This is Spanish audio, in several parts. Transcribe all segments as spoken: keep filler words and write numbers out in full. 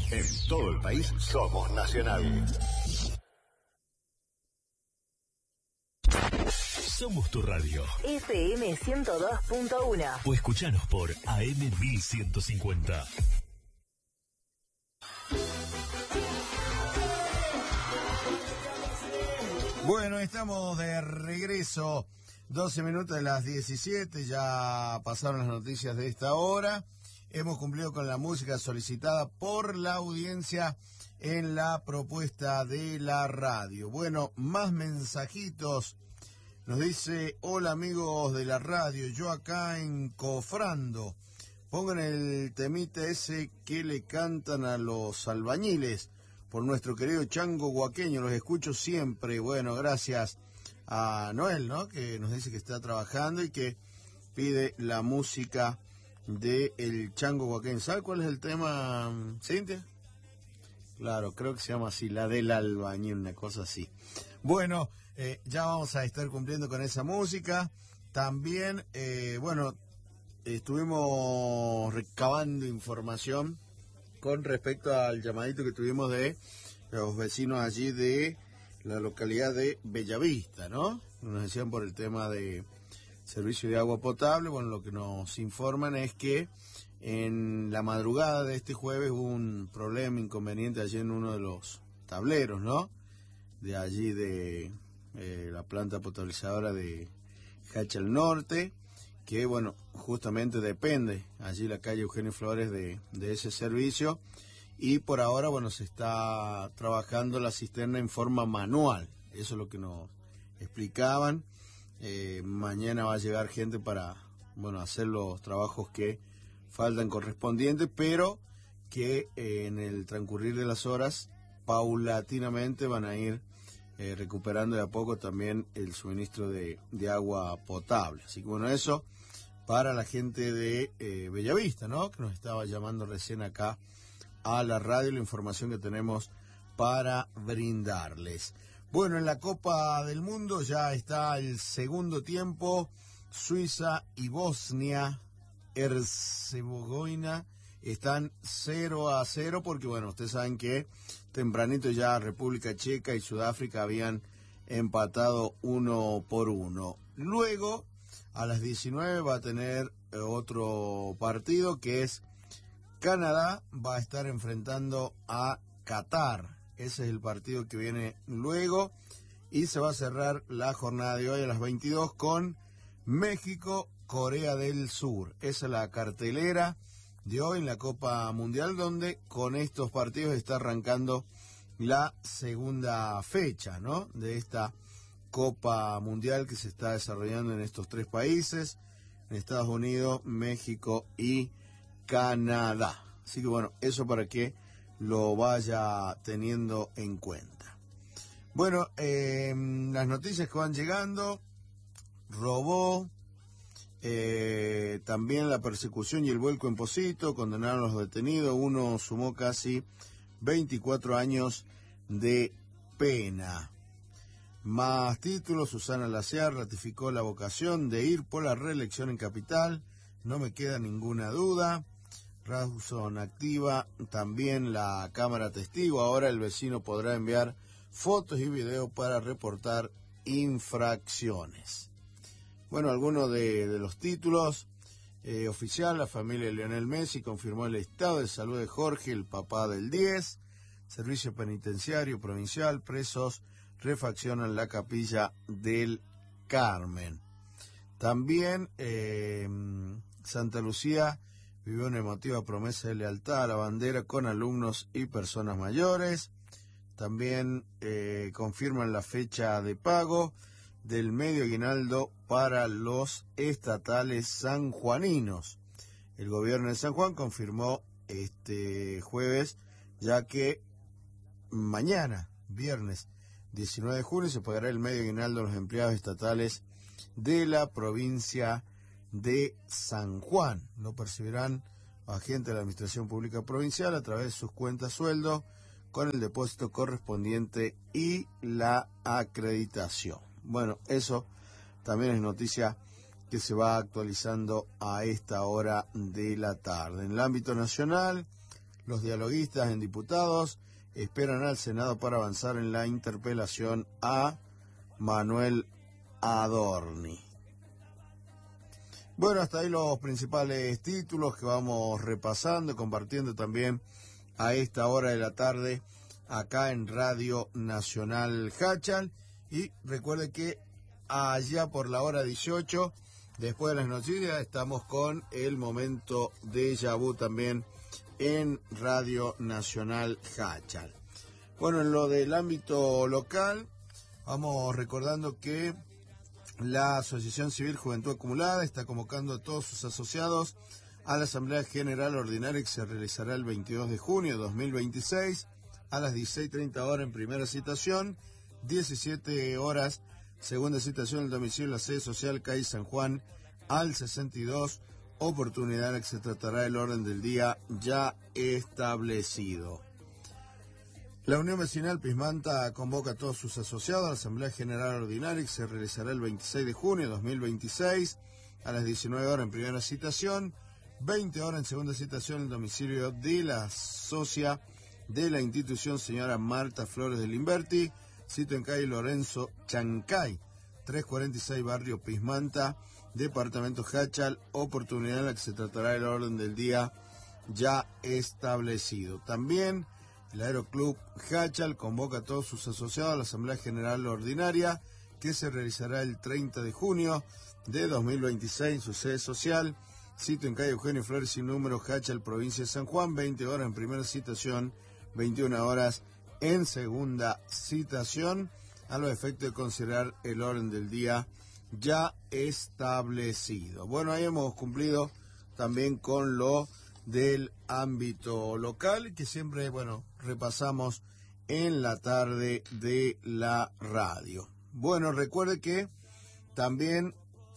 En todo el país somos Nacional. Somos tu radio. F M ciento dos punto uno. O escuchanos por A M mil ciento cincuenta. Bueno, estamos de regreso. doce minutos de las diecisiete, ya pasaron las noticias de esta hora. Hemos cumplido con la música solicitada por la audiencia en la propuesta de la radio. Bueno, más mensajitos. Nos dice: hola amigos de la radio, yo acá en Cofrando. Pongan el temita ese que le cantan a los albañiles por nuestro querido Chango Huaqueño, los escucho siempre. Bueno, gracias a Noel, ¿no?, que nos dice que está trabajando y que pide la música de el Chango Huaqueño. ¿Sabe cuál es el tema, Cintia? Claro, creo que se llama así, la del albañil, una cosa así. Bueno, eh, ya vamos a estar cumpliendo con esa música. También, eh, bueno, estuvimos recabando información con respecto al llamadito que tuvimos de los vecinos allí de la localidad de Bellavista, ¿no? Nos decían por el tema de servicio de agua potable. Bueno, lo que nos informan es que en la madrugada de este jueves hubo un problema, inconveniente allí en uno de los tableros, ¿no?, de allí de eh, la planta potabilizadora de Hacha al Norte, que bueno, justamente depende allí la calle Eugenio Flores de, de ese servicio, y por ahora bueno, se está trabajando la cisterna en forma manual. Eso es lo que nos explicaban. Eh, mañana va a llegar gente para bueno, hacer los trabajos que faltan correspondientes, pero que eh, en el transcurrir de las horas paulatinamente van a ir eh, recuperando de a poco también el suministro de, de agua potable. Así que bueno, eso para la gente de eh, Bellavista, ¿no?, que nos estaba llamando recién acá a la radio, la información que tenemos para brindarles. Bueno, en la Copa del Mundo ya está el segundo tiempo. Suiza y Bosnia Herzegovina están cero a cero, porque bueno, ustedes saben que tempranito ya República Checa y Sudáfrica habían empatado uno por uno. Luego, a las diecinueve va a tener otro partido, que es Canadá va a estar enfrentando a Qatar. Ese es el partido que viene luego, y se va a cerrar la jornada de hoy a las veintidós con México, Corea del Sur. Esa es la cartelera de hoy en la Copa Mundial, donde con estos partidos está arrancando la segunda fecha, ¿no?, de esta Copa Mundial que se está desarrollando en estos tres países, en Estados Unidos, México y Canadá. Así que bueno, eso para que lo vaya teniendo en cuenta. Bueno, eh, las noticias que van llegando: robó, eh, también la persecución y el vuelco en Pocito, condenaron a los detenidos, uno sumó casi veinticuatro años de pena. Más títulos: Susana Lacear ratificó la vocación de ir por la reelección en Capital, no me queda ninguna duda. Rawson activa también la cámara testigo, ahora el vecino podrá enviar fotos y videos para reportar infracciones. Bueno, algunos de, de los títulos. Eh, oficial, la familia de Lionel Messi confirmó el estado de salud de Jorge, el papá del diez. Servicio penitenciario provincial, presos refaccionan la capilla del Carmen. También eh, Santa Lucía vivió una emotiva promesa de lealtad a la bandera con alumnos y personas mayores. También eh, confirman la fecha de pago del medio aguinaldo para los estatales sanjuaninos. El gobierno de San Juan confirmó este jueves, ya que mañana, viernes diecinueve de junio, se pagará el medio aguinaldo a los empleados estatales de la provincia de San Juan. Lo percibirán agentes de la Administración Pública Provincial a través de sus cuentas sueldo, con el depósito correspondiente y la acreditación. Bueno, eso también es noticia que se va actualizando a esta hora de la tarde. En el ámbito nacional, Los dialoguistas en diputados esperan al Senado para avanzar en la interpelación a Manuel Adorni. Bueno, hasta ahí los principales títulos que vamos repasando y compartiendo también a esta hora de la tarde acá en Radio Nacional Hachal. Y recuerde que allá por la hora dieciocho, después de las noticias, estamos con el momento déjà vu también en Radio Nacional Hachal. Bueno, en lo del ámbito local, vamos recordando que la Asociación Civil Juventud Acumulada está convocando a todos sus asociados a la Asamblea General Ordinaria que se realizará el veintidós de junio de dos mil veintiséis a las dieciséis treinta horas en primera citación, diecisiete horas segunda citación en el domicilio de la sede social calle San Juan al sesenta y dos, oportunidad en la que se tratará el orden del día ya establecido. La Unión Vecinal Pismanta convoca a todos sus asociados a la Asamblea General Ordinaria que se realizará el veintiséis de junio de dos mil veintiséis a las diecinueve horas en primera citación, veinte horas en segunda citación en el domicilio de la socia de la institución señora Marta Flores de Limberti, sitio en calle Lorenzo Chancay, trescientos cuarenta y seis, barrio Pismanta, departamento Hachal, oportunidad en la que se tratará el orden del día ya establecido. También el Aeroclub Hachal convoca a todos sus asociados a la Asamblea General Ordinaria que se realizará el treinta de junio de dos mil veintiséis en su sede social, sitio en calle Eugenio Flores sin número, Hachal, provincia de San Juan, veinte horas en primera citación, veintiuna horas en segunda citación, a los efectos de considerar el orden del día ya establecido. Bueno, ahí hemos cumplido también con lo del ámbito local, que siempre, bueno, repasamos en la tarde de la radio. Bueno, recuerde que también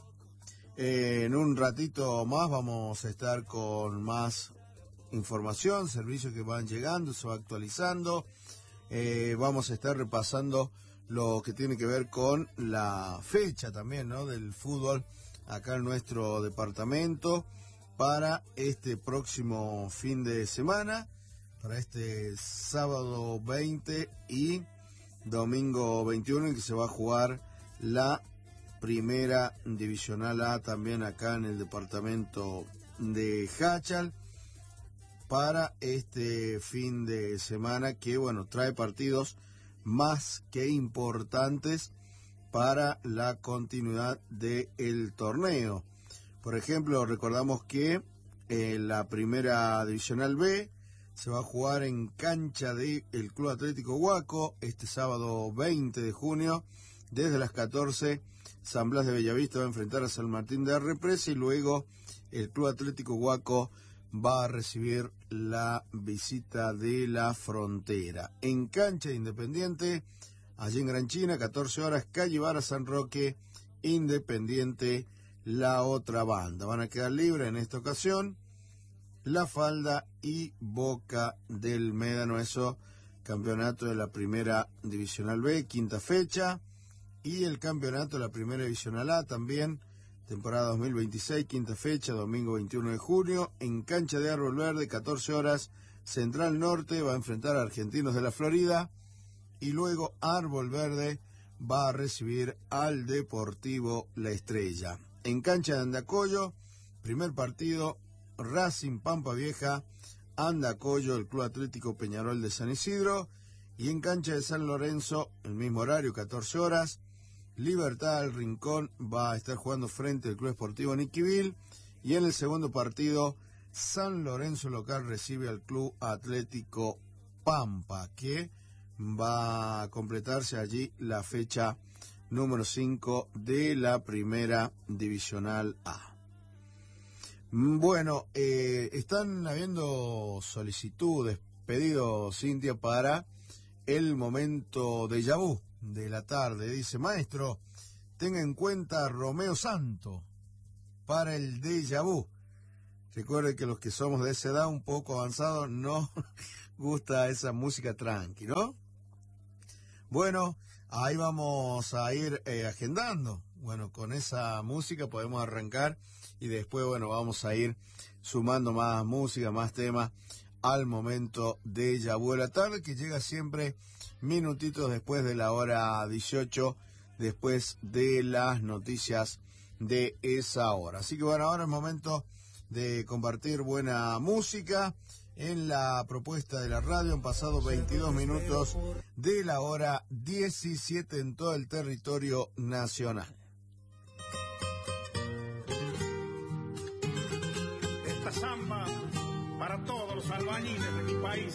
eh, en un ratito más vamos a estar con más información, servicios que van llegando, se va actualizando. Eh, vamos a estar repasando lo que tiene que ver con la fecha también, ¿no?, del fútbol acá en nuestro departamento para este próximo fin de semana, para este sábado veinte y domingo veintiuno, en que se va a jugar la primera divisional A también acá en el departamento de Hachal, para este fin de semana que, bueno, trae partidos más que importantes para la continuidad del torneo. Por ejemplo, recordamos que eh, la primera divisional B se va a jugar en cancha del Club Atlético Huaco este sábado veinte de junio, desde las catorce. San Blas de Bellavista va a enfrentar a San Martín de Represa y luego el Club Atlético Huaco va a recibir la visita de La Frontera. En cancha de Independiente, allí en Gran China, catorce horas, calle Vara San Roque, Independiente, la otra banda. Van a quedar libres en esta ocasión La Falda y Boca del Médano, eso, campeonato de la primera divisional B, quinta fecha, y el campeonato de la primera divisional A también, temporada dos mil veintiséis, quinta fecha, domingo veintiuno de junio, en cancha de Árbol Verde, catorce horas, Central Norte va a enfrentar a Argentinos de la Florida, y luego Árbol Verde va a recibir al Deportivo La Estrella. En cancha de Andacollo, primer partido, Racing Pampa Vieja, Andacollo, el Club Atlético Peñarol de San Isidro, y en cancha de San Lorenzo, el mismo horario, catorce horas, Libertad del Rincón va a estar jugando frente al Club Esportivo Niquivil, y en el segundo partido, San Lorenzo local recibe al Club Atlético Pampa, que va a completarse allí la fecha número cinco de la primera divisional A. Bueno, eh, están habiendo solicitudes, pedidos, Cintia, para el momento déjà vu de la tarde. Dice, maestro, tenga en cuenta Romeo Santo para el déjà vu. Recuerde que los que somos de esa edad un poco avanzados no gusta esa música tranqui, ¿no? Bueno, ahí vamos a ir eh, agendando. Bueno, con esa música podemos arrancar y después, bueno, vamos a ir sumando más música, más temas al momento de Yabú de la tarde, que llega siempre minutitos después de la hora dieciocho, después de las noticias de esa hora. Así que bueno, ahora es momento de compartir buena música en la propuesta de la radio. Han pasado veintidós minutos de la hora diecisiete en todo el territorio nacional. Esta samba para todos los albañiles de mi país.